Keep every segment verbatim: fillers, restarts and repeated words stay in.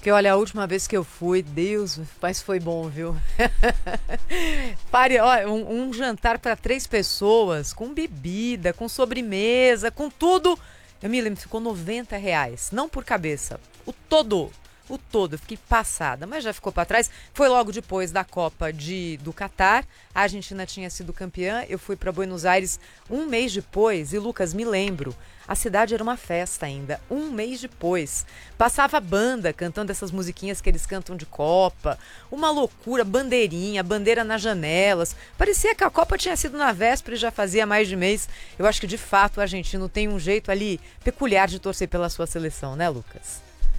Porque olha, a última vez que eu fui, Deus, mas foi bom, viu? Pare, olha, um, um jantar para três pessoas, com bebida, com sobremesa, com tudo. Eu me lembro, ficou noventa reais, não por cabeça, o todo. O todo, eu fiquei passada, mas já ficou para trás. Foi logo depois da Copa de, do Catar. A Argentina tinha sido campeã. Eu fui para Buenos Aires um mês depois. E, Lucas, me lembro, a cidade era uma festa ainda. Um mês depois. Passava banda cantando essas musiquinhas que eles cantam de Copa. Uma loucura, bandeirinha, bandeira nas janelas. Parecia que a Copa tinha sido na véspera e já fazia mais de mês. Eu acho que, de fato, o argentino tem um jeito ali peculiar de torcer pela sua seleção, né, Lucas?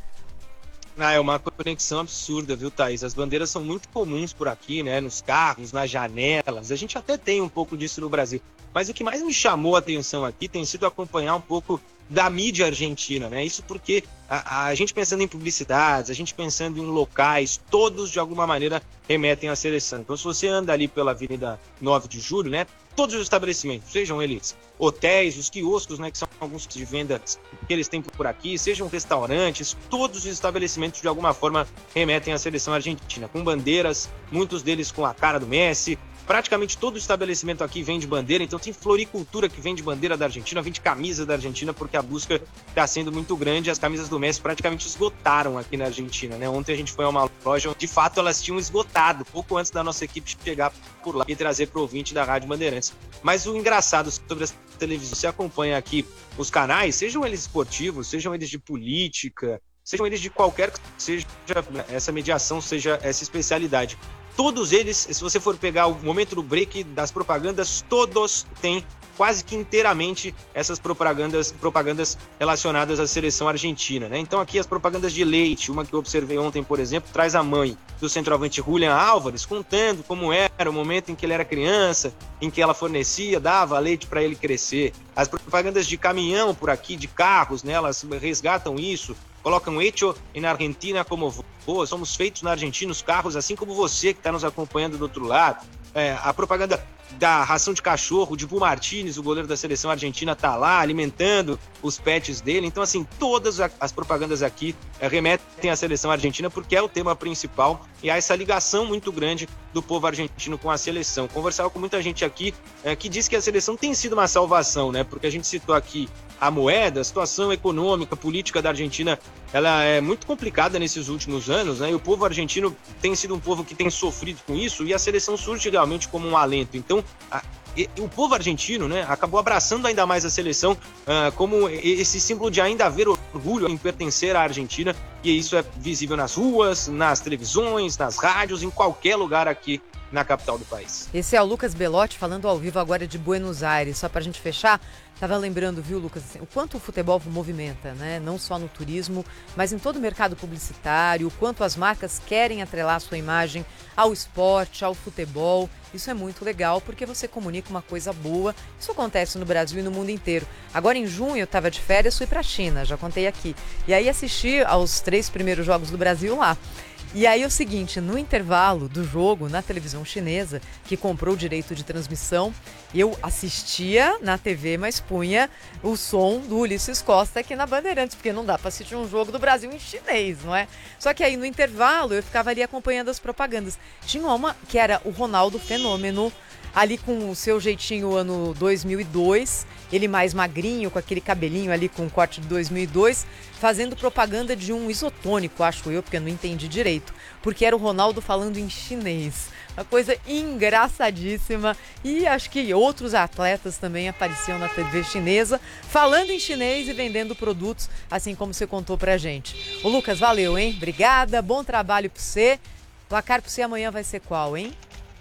Ah, é uma conexão absurda, viu, Thaís? As bandeiras são muito comuns por aqui, né? Nos carros, nas janelas. A gente até tem um pouco disso no Brasil. Mas o que mais me chamou a atenção aqui tem sido acompanhar um pouco da mídia argentina, né? Isso porque a, a gente pensando em publicidades, a gente pensando em locais, todos de alguma maneira remetem à seleção. Então, se você anda ali pela Avenida nove de Julho, né? Todos os estabelecimentos, sejam eles hotéis, os quioscos, né, que são alguns de venda que eles têm por aqui, sejam restaurantes, todos os estabelecimentos de alguma forma remetem à seleção argentina, com bandeiras, muitos deles com a cara do Messi. Praticamente todo estabelecimento aqui vende bandeira, então tem floricultura que vende bandeira da Argentina, vende camisa da Argentina, porque a busca está sendo muito grande. As camisas do Messi praticamente esgotaram aqui na Argentina, né? Ontem a gente foi a uma loja, de fato elas tinham esgotado, pouco antes da nossa equipe chegar por lá e trazer para o ouvinte da Rádio Bandeirantes. Mas o engraçado sobre as televisões, você acompanha aqui os canais, sejam eles esportivos, sejam eles de política, sejam eles de qualquer que seja essa mediação, seja essa especialidade. Todos eles, se você for pegar o momento do break das propagandas, todos têm quase que inteiramente essas propagandas, propagandas relacionadas à seleção argentina, né? Então aqui as propagandas de leite, uma que eu observei ontem, por exemplo, traz a mãe do centroavante Julián Álvares contando como era o momento em que ele era criança, em que ela fornecia, dava leite para ele crescer. As propagandas de caminhão por aqui, de carros, né? Elas resgatam isso, colocam hecho na Argentina como vos, somos feitos na Argentina os carros, assim como você que está nos acompanhando do outro lado. É, a propaganda da ração de cachorro, de Bu Martínez, o goleiro da seleção argentina, tá lá alimentando os pets dele. Então, assim, todas as propagandas aqui é, remetem à seleção argentina porque é o tema principal e há essa ligação muito grande do povo argentino com a seleção. Conversava com muita gente aqui é, que diz que a seleção tem sido uma salvação, né? Porque a gente citou aqui a moeda, a situação econômica, política da Argentina, ela é muito complicada nesses últimos anos, né? E o povo argentino tem sido um povo que tem sofrido com isso e a seleção surge realmente como um alento. Então, a, e, o povo argentino, né, acabou abraçando ainda mais a seleção uh, como esse símbolo de ainda haver orgulho em pertencer à Argentina, e isso é visível nas ruas, nas televisões, nas rádios, em qualquer lugar aqui na capital do país. Esse é o Lucas Belotti falando ao vivo agora de Buenos Aires. Só pra gente fechar, tava lembrando, viu, Lucas, assim, o quanto o futebol movimenta, né? Não só no turismo, mas em todo o mercado publicitário, o quanto as marcas querem atrelar a sua imagem ao esporte, ao futebol. Isso é muito legal porque você comunica uma coisa boa. Isso acontece no Brasil e no mundo inteiro. Agora em junho eu estava de férias, fui para a China, já contei aqui. E aí assisti aos três primeiros jogos do Brasil lá. E aí é o seguinte, no intervalo do jogo, na televisão chinesa, que comprou o direito de transmissão, eu assistia na T V, mas punha o som do Ulisses Costa aqui na Bandeirantes, porque não dá para assistir um jogo do Brasil em chinês, não é? Só que aí no intervalo eu ficava ali acompanhando as propagandas. Tinha uma que era o Ronaldo Fenômeno, ali com o seu jeitinho ano dois mil e dois, ele mais magrinho, com aquele cabelinho ali com o corte de dois mil e dois, fazendo propaganda de um isotônico, acho eu, porque eu não entendi direito, porque era o Ronaldo falando em chinês. Uma coisa engraçadíssima. E acho que outros atletas também apareciam na T V chinesa, falando em chinês e vendendo produtos, assim como você contou pra gente. Ô Lucas, valeu, hein? Obrigada, bom trabalho pra você. Placar pra você amanhã vai ser qual, hein?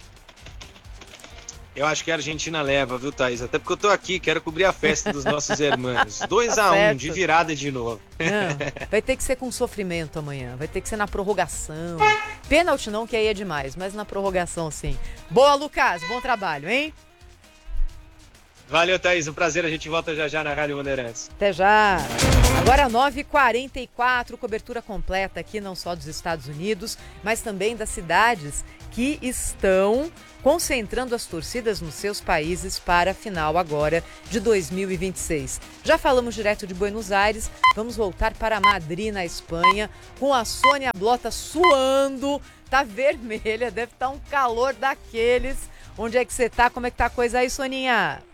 Eu acho que a Argentina leva, viu, Thaís? Até porque eu tô aqui, quero cobrir a festa dos nossos irmãos. dois a um, de virada de novo. Não, vai ter que ser com sofrimento amanhã, vai ter que ser na prorrogação. Pênalti não, que aí é demais, mas na prorrogação sim. Boa, Lucas, bom trabalho, hein? Valeu, Thaís. Um prazer. A gente volta já já na Rádio Bandeirantes. Até já. Agora nove e quarenta e quatro, cobertura completa aqui não só dos Estados Unidos, mas também das cidades que estão concentrando as torcidas nos seus países para a final agora de dois mil e vinte e seis. Já falamos direto de Buenos Aires, vamos voltar para Madrid, na Espanha, com a Sônia Blota suando, tá vermelha, deve estar um calor daqueles. Onde é que você tá? Como é que tá a coisa aí, Soninha?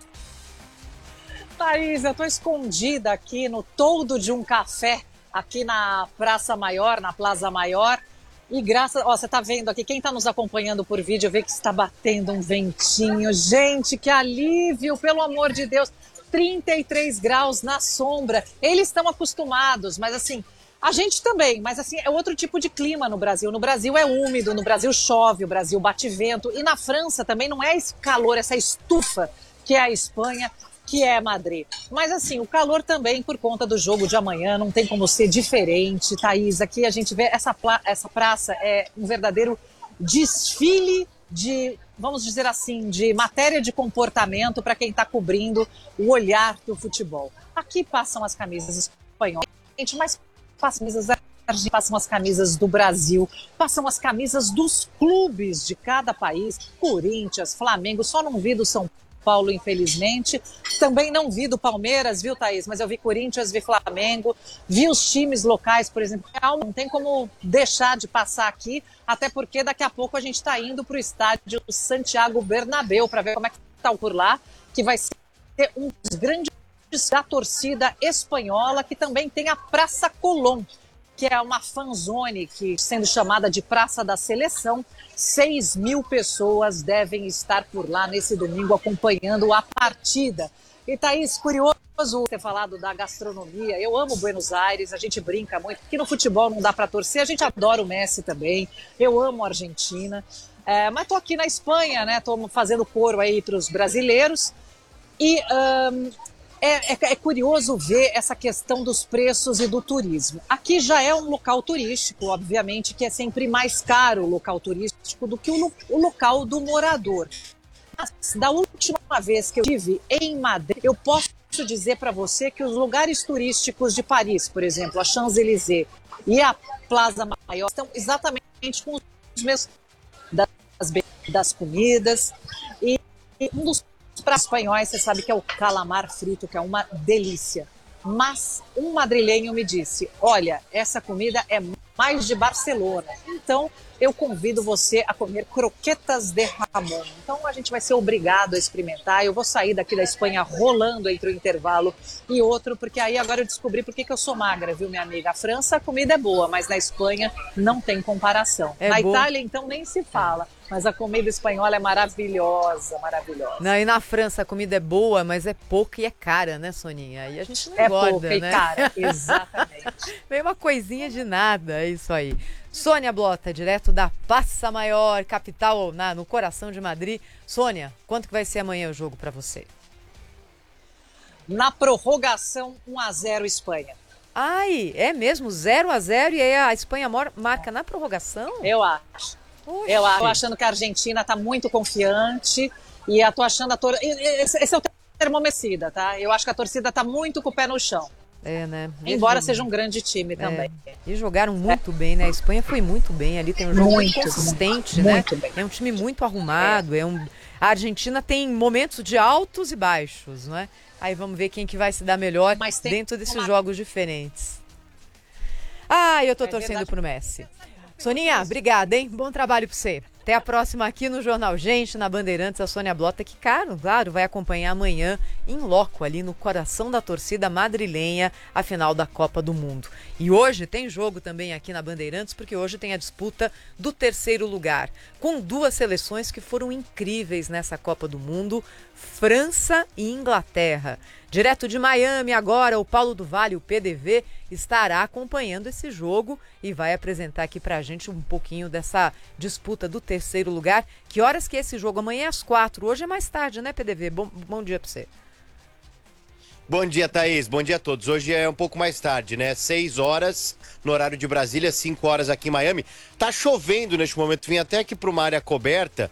Thaís, eu tô escondida aqui no toldo de um café, aqui na Praça Maior, na Plaza Maior. E graças... Ó, você tá vendo aqui, quem tá nos acompanhando por vídeo, vê que está batendo um ventinho. Gente, que alívio, pelo amor de Deus. trinta e três graus na sombra. Eles estão acostumados, mas assim, a gente também. Mas assim, é outro tipo de clima no Brasil. No Brasil é úmido, no Brasil chove, o Brasil bate vento. E na França também não é esse calor, essa estufa que é a Espanha, que é Madrid. Mas assim, o calor também por conta do jogo de amanhã, não tem como ser diferente, Thaís. Aqui a gente vê essa, pla- essa praça é um verdadeiro desfile de, vamos dizer assim, de matéria de comportamento para quem está cobrindo o olhar do futebol. Aqui passam as camisas espanholas, mas passam as camisas argentinas, passam as camisas do Brasil, passam as camisas dos clubes de cada país, Corinthians, Flamengo, só não vi do São Paulo, infelizmente. Também não vi do Palmeiras, viu, Thaís? Mas eu vi Corinthians, vi Flamengo, vi os times locais, por exemplo. Não tem como deixar de passar aqui, até porque daqui a pouco a gente está indo para o estádio Santiago Bernabéu para ver como é que está por lá, que vai ser um dos grandes da torcida espanhola, que também tem a Praça Colón, que é uma fanzone que, sendo chamada de Praça da Seleção, seis mil pessoas devem estar por lá nesse domingo acompanhando a partida. E, Thaís, curioso ter falado da gastronomia. Eu amo Buenos Aires, a gente brinca muito, porque no futebol não dá para torcer, a gente adora o Messi também, eu amo a Argentina, é, mas tô aqui na Espanha, né? Tô fazendo coro aí para os brasileiros e... Um, É, é, é curioso ver essa questão dos preços e do turismo. Aqui já é um local turístico, obviamente, que é sempre mais caro o local turístico do que o, o local do morador. Mas, da última vez que eu estive em Madrid, eu posso dizer para você que os lugares turísticos de Paris, por exemplo, a Champs-Élysées e a Plaza Maior, estão exatamente com os mesmos das, das comidas. E, e um dos para espanhóis, você sabe que é o calamar frito, que é uma delícia. Mas um madrilenho me disse, olha, essa comida é mais de Barcelona. Então, eu convido você a comer croquetas de Ramon. Então, a gente vai ser obrigado a experimentar. Eu vou sair daqui da Espanha rolando entre o intervalo e outro, porque aí agora eu descobri por que que eu sou magra, viu, minha amiga? A França, a comida é boa, mas na Espanha não tem comparação. É na bom. Itália, então, nem se fala. Mas a comida espanhola é maravilhosa, maravilhosa. Não, e na França a comida é boa, mas é pouca e é cara, né, Soninha? E a gente não É engorda, pouca né? e cara, exatamente. Vem uma coisinha de nada, é isso aí. Sônia Blota, direto da Praça Maior, capital, na, no coração de Madrid. Sônia, quanto que vai ser amanhã o jogo para você? Na prorrogação, um a zero Espanha. Ai, é mesmo? zero a zero e aí a Espanha marca na prorrogação? Eu acho. Oxi. Eu estou achando que a Argentina está muito confiante e eu tô achando a torcida. Esse é o termomecida, tá? Eu acho que a torcida está muito com o pé no chão. É, né? Embora Mesmo... seja um grande time é. também. E jogaram muito é. bem, né? A Espanha foi muito bem ali, tem um jogo muito, muito consistente, muito, né? Muito bem. É um time muito arrumado, é. É um... a Argentina tem momentos de altos e baixos, não é? Aí vamos ver quem que vai se dar melhor dentro desses uma... jogos diferentes. Ah, eu tô é torcendo verdade. pro Messi. Soninha, obrigada, hein? Bom trabalho para você. Até a próxima aqui no Jornal Gente, na Bandeirantes, a Sônia Blota, que, caro, claro, vai acompanhar amanhã em loco, ali no coração da torcida madrilenha, a final da Copa do Mundo. E hoje tem jogo também aqui na Bandeirantes, porque hoje tem a disputa do terceiro lugar, com duas seleções que foram incríveis nessa Copa do Mundo, França e Inglaterra. Direto de Miami agora, o Paulo do Vale, o P D V, estará acompanhando esse jogo e vai apresentar aqui pra gente um pouquinho dessa disputa do terceiro lugar. Que horas que é esse jogo? Amanhã é às quatro, hoje é mais tarde, né, P D V? Bom, bom dia pra você. Bom dia, Thaís. Bom dia a todos. Hoje é um pouco mais tarde, né? seis horas no horário de Brasília, cinco horas aqui em Miami. Tá chovendo neste momento. Vim até aqui para uma área coberta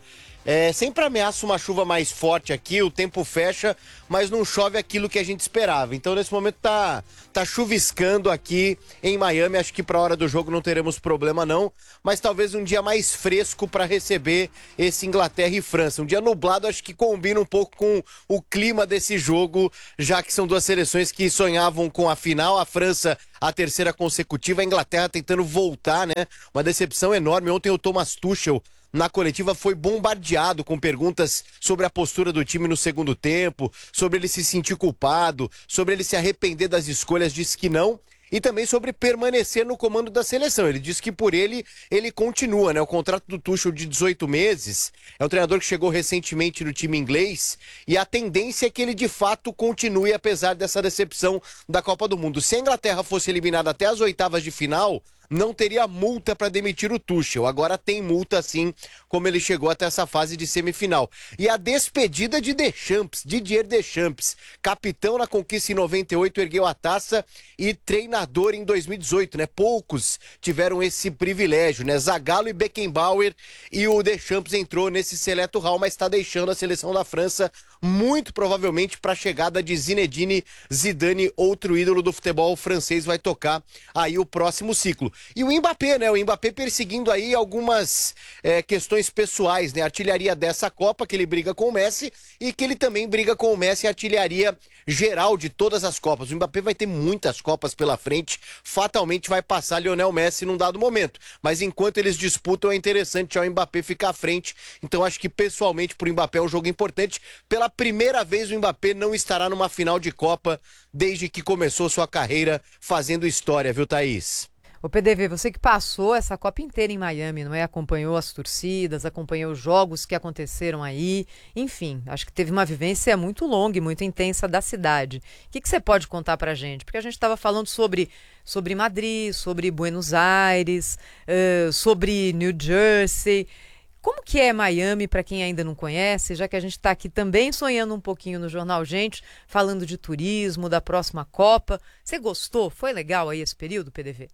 É, sempre ameaça uma chuva mais forte aqui, o tempo fecha, mas não chove aquilo que a gente esperava. Então, nesse momento, tá, tá chuviscando aqui em Miami. Acho que para a hora do jogo não teremos problema, não. Mas talvez um dia mais fresco para receber esse Inglaterra e França. Um dia nublado, acho que combina um pouco com o clima desse jogo, já que são duas seleções que sonhavam com a final. A França, a terceira consecutiva, a Inglaterra tentando voltar, né? Uma decepção enorme. Ontem o Thomas Tuchel, na coletiva, foi bombardeado com perguntas sobre a postura do time no segundo tempo, sobre ele se sentir culpado, sobre ele se arrepender das escolhas, disse que não, e também sobre permanecer no comando da seleção. Ele disse que por ele, ele continua, né? O contrato do Tuchel de dezoito meses, é um treinador que chegou recentemente no time inglês, e a tendência é que ele de fato continue, apesar dessa decepção da Copa do Mundo. Se a Inglaterra fosse eliminada até as oitavas de final, não teria multa para demitir o Tuchel. Agora tem multa, sim, como ele chegou até essa fase de semifinal. E a despedida de Deschamps, Didier Deschamps, capitão na conquista em noventa e oito, ergueu a taça, e treinador em dois mil e dezoito, né? Poucos tiveram esse privilégio, né? Zagallo e Beckenbauer, e o Deschamps entrou nesse seleto hall, mas está deixando a seleção da França muito provavelmente para a chegada de Zinedine Zidane, outro ídolo do futebol francês, vai tocar aí o próximo ciclo. E o Mbappé, né? O Mbappé perseguindo aí algumas é, questões pessoais, né? A artilharia dessa Copa, que ele briga com o Messi, e que ele também briga com o Messi, a artilharia geral de todas as Copas. O Mbappé vai ter muitas Copas pela frente, fatalmente vai passar Lionel Messi num dado momento. Mas enquanto eles disputam, é interessante o Mbappé ficar à frente. Então acho que pessoalmente pro Mbappé é um jogo importante. Pela primeira vez o Mbappé não estará numa final de Copa desde que começou sua carreira fazendo história, viu, Thaís? Ô P D V, você que passou essa Copa inteira em Miami, não é? Acompanhou as torcidas, acompanhou os jogos que aconteceram aí, enfim, acho que teve uma vivência muito longa e muito intensa da cidade. O que, que você pode contar pra gente? Porque a gente estava falando sobre, sobre Madrid, sobre Buenos Aires, uh, sobre New Jersey. Como que é Miami, para quem ainda não conhece, já que a gente está aqui também sonhando um pouquinho no Jornal Gente, falando de turismo, da próxima Copa. Você gostou? Foi legal aí esse período, P D V?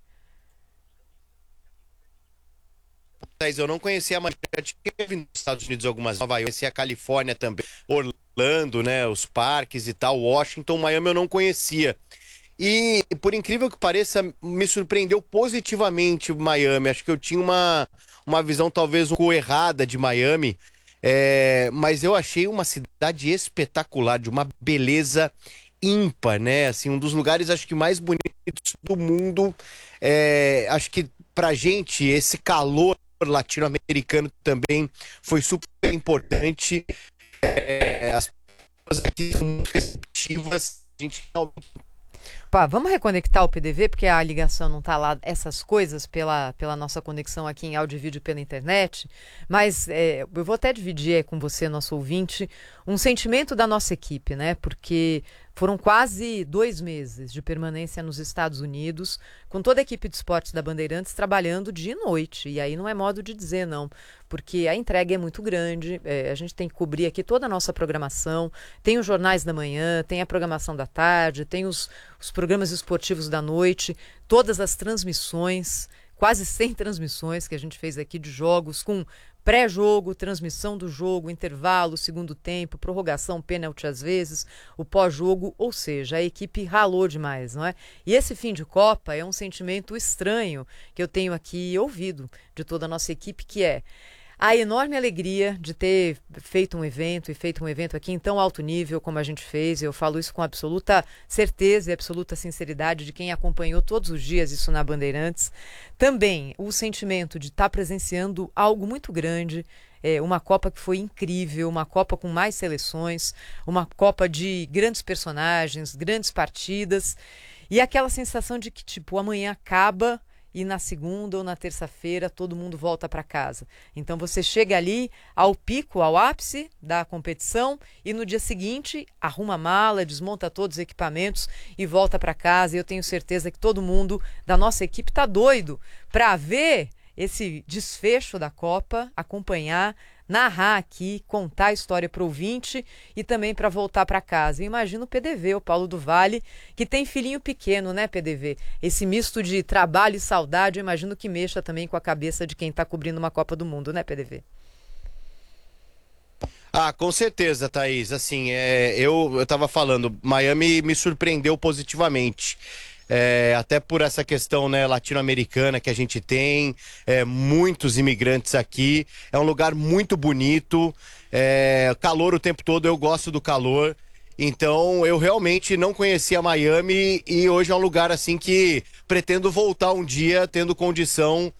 Eu não conhecia a Miami, já tinha vindo nos Estados Unidos algumas vezes, Nova York, conhecia a Califórnia também, Orlando, né, os parques e tal, Washington, Miami eu não conhecia. E, por incrível que pareça, me surpreendeu positivamente Miami. Acho que eu tinha uma, uma visão talvez um pouco errada de Miami, é, mas eu achei uma cidade espetacular, de uma beleza ímpar, né? Assim, um dos lugares acho que mais bonitos do mundo. É, acho que pra gente esse calor latino-americano também foi super importante. É, as pessoas aqui são muito receptivas, a gente realmente... Pá, vamos reconectar o P D V, porque a ligação não está lá, essas coisas, pela, pela nossa conexão aqui em áudio e vídeo pela internet, mas é, eu vou até dividir é, com você, nosso ouvinte, um sentimento da nossa equipe, né? Porque foram quase dois meses de permanência nos Estados Unidos, com toda a equipe de esportes da Bandeirantes trabalhando dia e noite, e aí não é modo de dizer não, porque a entrega é muito grande, é, a gente tem que cobrir aqui toda a nossa programação, tem os jornais da manhã, tem a programação da tarde, tem os, os programas esportivos da noite, todas as transmissões, quase cem transmissões que a gente fez aqui de jogos, com pré-jogo, transmissão do jogo, intervalo, segundo tempo, prorrogação, pênalti às vezes, o pós-jogo, ou seja, a equipe ralou demais, não é? E esse fim de Copa é um sentimento estranho que eu tenho aqui ouvido de toda a nossa equipe, que é a enorme alegria de ter feito um evento e feito um evento aqui em tão alto nível como a gente fez. Eu falo isso com absoluta certeza e absoluta sinceridade de quem acompanhou todos os dias isso na Bandeirantes. Também o sentimento de estar presenciando algo muito grande, é, uma Copa que foi incrível, uma Copa com mais seleções, uma Copa de grandes personagens, grandes partidas, e aquela sensação de que, tipo, amanhã acaba e na segunda ou na terça-feira todo mundo volta para casa. Então você chega ali ao pico, ao ápice da competição e no dia seguinte arruma a mala, desmonta todos os equipamentos e volta para casa. E eu tenho certeza que todo mundo da nossa equipe está doido para ver esse desfecho da Copa, acompanhar, narrar aqui, contar a história para o ouvinte e também para voltar para casa. Eu imagino o P D V, o Paulo do Vale, que tem filhinho pequeno, né, P D V? Esse misto de trabalho e saudade, eu imagino que mexa também com a cabeça de quem está cobrindo uma Copa do Mundo, né, P D V? Ah, com certeza, Thaís. Assim, é, eu, eu tava falando, Miami me surpreendeu positivamente. É, até por essa questão, né, latino-americana que a gente tem, é, muitos imigrantes aqui. É um lugar muito bonito, é, calor o tempo todo, eu gosto do calor. Então, eu realmente não conhecia Miami e hoje é um lugar assim que pretendo voltar um dia tendo condição